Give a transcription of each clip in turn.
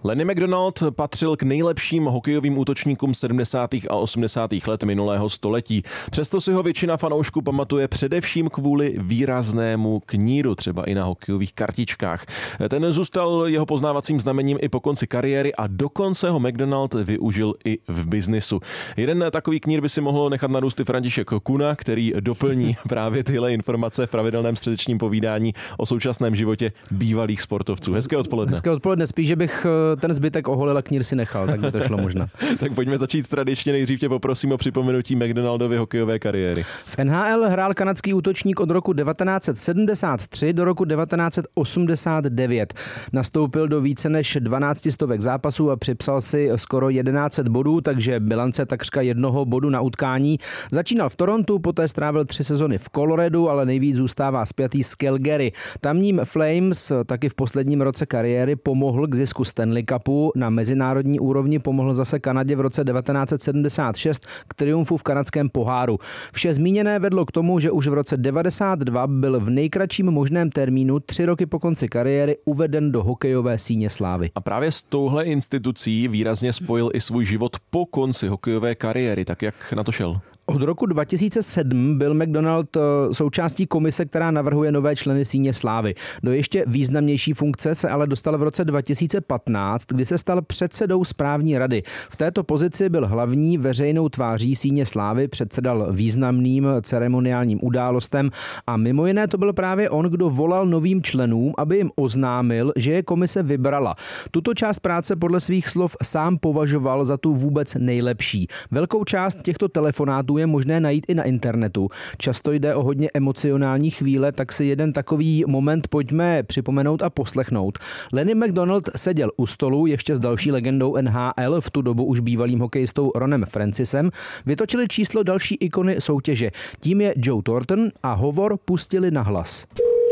Lenny McDonald patřil k nejlepším hokejovým útočníkům 70. a 80. let minulého století. Přesto si ho většina fanoušků pamatuje především kvůli výraznému kníru, třeba i na hokejových kartičkách. Ten zůstal jeho poznávacím znamením i po konci kariéry a dokonce ho McDonald využil i v biznisu. Jeden takový knír by si mohl nechat narůst i František Kuna, který doplní právě tyhle informace v pravidelném středečním povídání o současném životě bývalých sportovců. Hezké odpoledne. Hezké odpoledne, spíš, že bych ten zbytek oholil a knír si nechal, tak by to šlo možná. Tak pojďme začít tradičně, nejdřív tě poprosím o připomenutí McDonaldovy hokejové kariéry. V NHL hrál kanadský útočník od roku 1973 do roku 1989. Nastoupil do více než 12 stovek zápasů a připsal si skoro 1100 bodů, takže bilance takřka 1 bodu na utkání. Začínal v Torontu, poté strávil 3 sezony v Coloradu, ale nejvíc zůstává spjatý s Calgary. Tamním Flames taky v posledním roce kariéry pomohl k zisku Stanley Cupu. Na mezinárodní úrovni pomohl zase Kanadě v roce 1976 k triumfu v kanadském poháru. Vše zmíněné vedlo k tomu, že už v roce 92 byl v nejkratším možném termínu 3 roky po konci kariéry uveden do hokejové síně slávy. A právě s touhle institucí výrazně spojil i svůj život po konci hokejové kariéry. Tak jak na to šel? Od roku 2007 byl McDonald součástí komise, která navrhuje nové členy síně slávy. Do ještě významnější funkce se ale dostal v roce 2015, kdy se stal předsedou správní rady. V této pozici byl hlavní veřejnou tváří síně slávy, předsedal významným ceremoniálním událostem a mimo jiné to byl právě on, kdo volal novým členům, aby jim oznámil, že je komise vybrala. Tuto část práce podle svých slov sám považoval za tu vůbec nejlepší. Velkou část těchto telefonátů je možné najít i na internetu. Často jde o hodně emocionální chvíle, tak si jeden takový moment pojďme připomenout a poslechnout. Lenny McDonald seděl u stolu ještě s další legendou NHL, v tu dobu už bývalým hokejistou Ronem Francisem. Vytočili číslo další ikony soutěže. Tím je Joe Thornton a hovor pustili na hlas.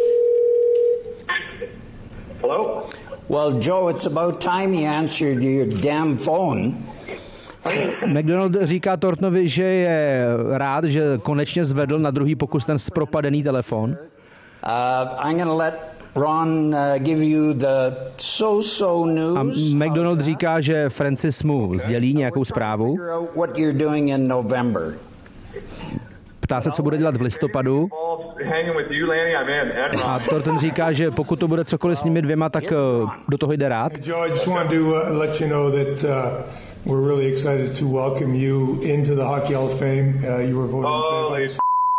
Hello? Well, Joe, it's about time you answered your damn phone. McDonald říká Thorntonovi, že je rád, že konečně zvedl na druhý pokus ten zpropadený telefon. I'm gonna let Ron give you the so news. A McDonald říká, že Francis mu sdělí nějakou zprávu. What you're doing in November. Ptá se, co bude dělat v listopadu. A Thornton říká, že pokud to bude cokoliv s nimi dvěma, tak do toho jde rád. We're really excited to welcome you into the Hockey Hall of Fame. You were voted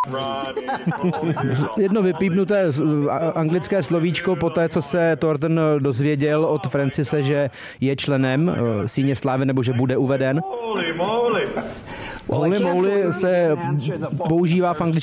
Jedno vypípnuté anglické slovíčko po té, co se Thornton dozvěděl od Francise, že je členem síně slávy nebo že bude uveden. Holy moly se používá v angličtině